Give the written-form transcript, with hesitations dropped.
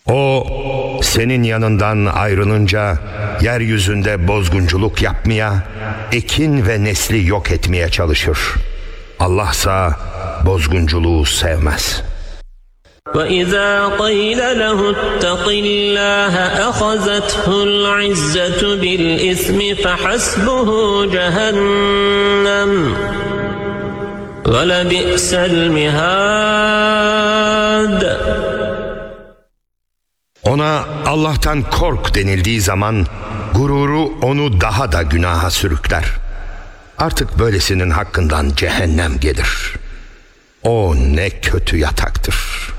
O senin yanından ayrılınca yeryüzünde bozgunculuk yapmaya, ekin ve nesli yok etmeye çalışır. Allah'sa bozgunculuğu sevmez. وَإِذَا قِيلَ لَهُ اتَّقِ اللَّهَ أَخَذَتْهُ الْعِزَّةُ بِالْإِثْمِ فَحَسْبُهُ جَهَنَّمُ وَلَبِئْسَ الْمِهَادُ. Ona Allah'tan kork denildiği zaman gururu onu daha da günaha sürükler. Artık böylesinin hakkından cehennem gelir. O ne kötü yataktır.